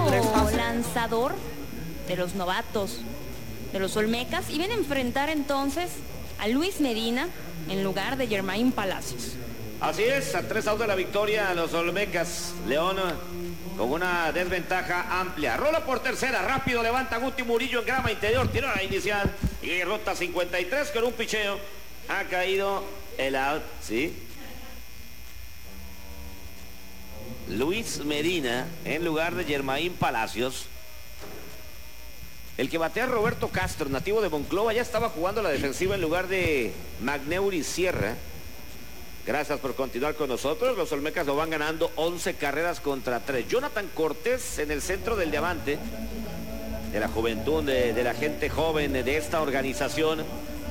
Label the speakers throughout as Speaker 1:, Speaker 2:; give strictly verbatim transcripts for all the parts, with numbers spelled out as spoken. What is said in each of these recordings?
Speaker 1: lanzador de los novatos, de los Olmecas, y viene a enfrentar entonces a Luis Medina en lugar de Germain Palacios.
Speaker 2: Así es, a tres outs de la victoria a los Olmecas. León con una desventaja amplia. Rola por tercera, rápido levanta Guti Murillo en grama interior, tiró inicial y rota cincuenta y tres con un picheo. Ha caído el out, ¿sí? Luis Medina en lugar de Germain Palacios. El que batea Roberto Castro, nativo de Monclova, ya estaba jugando la defensiva en lugar de Magneuri Sierra. Gracias por continuar con nosotros. Los Olmecas lo van ganando once carreras contra tres. Jonathan Cortés en el centro del diamante, de la juventud, de, de la gente joven de esta organización.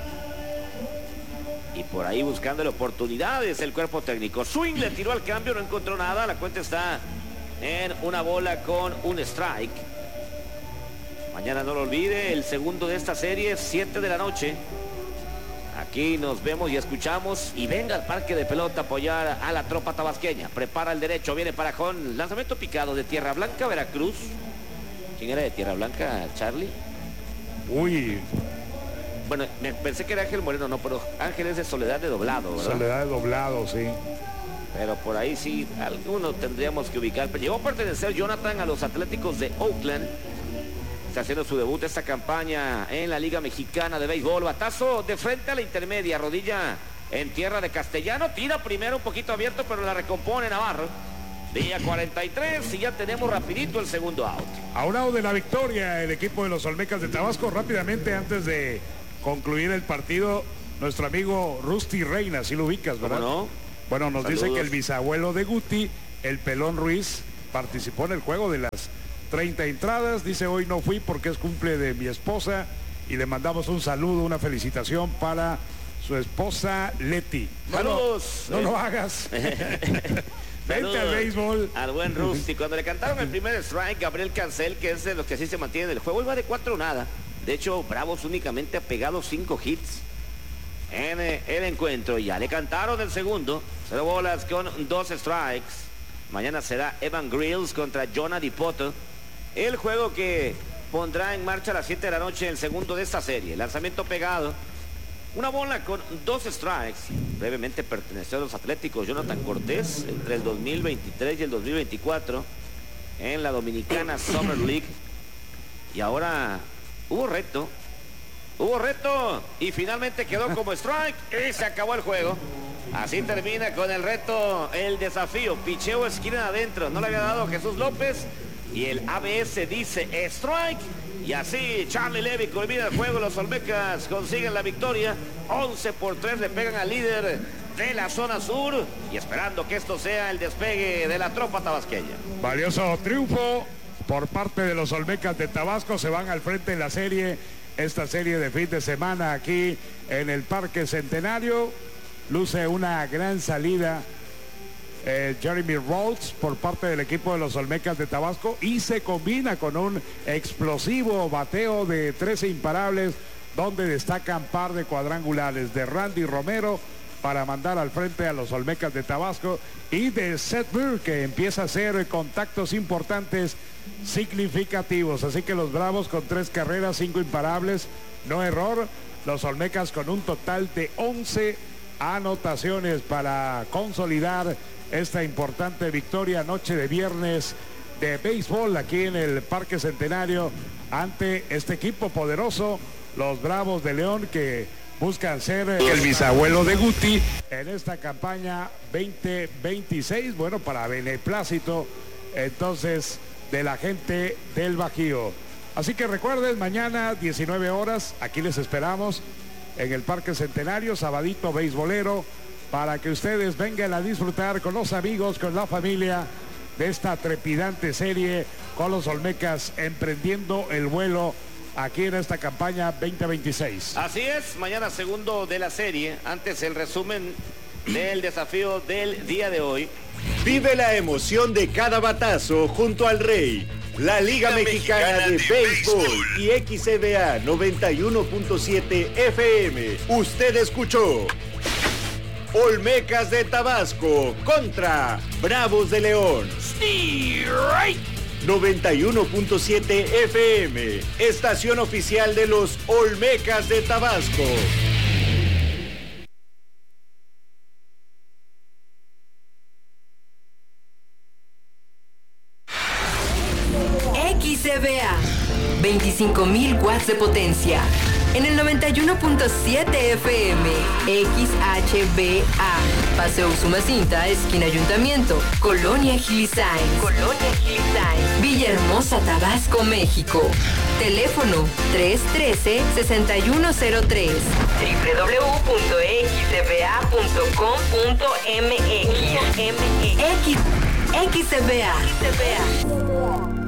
Speaker 2: Y por ahí buscándole oportunidades el cuerpo técnico. Swing le tiró al cambio, no encontró nada. La cuenta está en una bola con un strike. Mañana no lo olvide, el segundo de esta serie, siete de la noche. Aquí nos vemos y escuchamos. Y venga al parque de pelota a apoyar a la tropa tabasqueña. Prepara el derecho, viene para Jón. Lanzamiento picado de Tierra Blanca, Veracruz. ¿Quién era de Tierra Blanca, Charlie?
Speaker 3: Uy.
Speaker 2: Bueno, me pensé que era Ángel Moreno, no, pero Ángel es de Soledad de Doblado, ¿verdad?
Speaker 3: Soledad de Doblado, sí.
Speaker 2: Pero por ahí sí, alguno tendríamos que ubicar. Pero llegó a pertenecer Jonathan a los Atléticos de Oakland. Está haciendo su debut esta campaña en la Liga Mexicana de Béisbol. Batazo de frente a la intermedia, rodilla en tierra de Castellano. Tira primero un poquito abierto, pero la recompone Navarro. Día cuarenta y tres y ya tenemos rapidito el segundo out.
Speaker 3: A un out de la victoria el equipo de los Olmecas de Tabasco. Rápidamente, antes de concluir el partido, nuestro amigo Rusty Reina, si lo ubicas, ¿verdad?
Speaker 2: ¿Cómo no?
Speaker 3: Bueno, nos
Speaker 2: Saludos.
Speaker 3: dice que el bisabuelo de Guti, el Pelón Ruiz, participó en el juego de las treinta entradas. Dice: hoy no fui porque es cumple de mi esposa, y le mandamos un saludo, una felicitación para su esposa Leti.
Speaker 2: Saludos.
Speaker 3: No, no lo hagas. Vente al béisbol.
Speaker 2: Al buen Rusty. Cuando le cantaron el primer strike, Gabriel Cancel, que es de los que así se mantiene en el juego, iba de cuatro nada. De hecho, Bravos únicamente ha pegado cinco hits en el encuentro. Ya le cantaron el segundo. Cero bolas con dos strikes. Mañana será Evan Grills contra Jonah Dipoto. El juego que pondrá en marcha a las siete de la noche el segundo de esta serie. Lanzamiento pegado. Una bola con dos strikes. Brevemente perteneció a los Atléticos Jonathan Cortés entre el dos mil veintitrés y el dos mil veinticuatro en la Dominicana Summer League. Y ahora hubo reto. Hubo reto y finalmente quedó como strike y se acabó el juego. Así termina con el reto, el desafío. Picheo esquina adentro. No le había dado Jesús López y el A B S dice strike. Y así Charlie Levy culmina el juego. Los Olmecas consiguen la victoria. once por tres le pegan al líder de la zona sur. Y esperando que esto sea el despegue de la tropa tabasqueña.
Speaker 3: Valioso triunfo por parte de los Olmecas de Tabasco. Se van al frente en la serie. Esta serie de fin de semana aquí en el Parque Centenario. Luce una gran salida eh, Jeremy Rhodes por parte del equipo de los Olmecas de Tabasco, y se combina con un explosivo bateo de trece imparables, donde destacan par de cuadrangulares de Randy Romero para mandar al frente a los Olmecas de Tabasco, y de Seth Burr, que empieza a hacer contactos importantes significativos. Así que los Bravos con tres carreras, cinco imparables, no error. Los Olmecas con un total de once anotaciones para consolidar esta importante victoria noche de viernes de béisbol aquí en el Parque Centenario ante este equipo poderoso, los Bravos de León, que buscan ser el bisabuelo de Guti en esta campaña veinte veintiséis, bueno, para beneplácito entonces de la gente del Bajío. Así que recuerden, mañana diecinueve horas, aquí les esperamos en el Parque Centenario, sabadito beisbolero, para que ustedes vengan a disfrutar con los amigos, con la familia, de esta trepidante serie con los Olmecas emprendiendo el vuelo aquí en esta campaña veinte veintiséis.
Speaker 2: Así es, mañana segundo de la serie. Antes el resumen del desafío del día de hoy.
Speaker 4: Vive la emoción de cada batazo junto al Rey, la Liga Mexicana de Béisbol y X C B A noventa y uno punto siete F M. Usted escuchó Olmecas de Tabasco contra Bravos de León.
Speaker 2: Strike.
Speaker 4: noventa y uno punto siete F M, estación oficial de los Olmecas de Tabasco.
Speaker 5: X C V A, veinticinco mil watts de potencia. En el noventa y uno punto siete F M, X H B A, Paseo Usumacinta, esquina Ayuntamiento, Colonia Gilisain, Colonia Gilisain, Villahermosa, Tabasco, México. Teléfono tres uno tres, seis uno cero tres, doble u doble u doble u punto x c v a punto com punto m x. X, X C V A.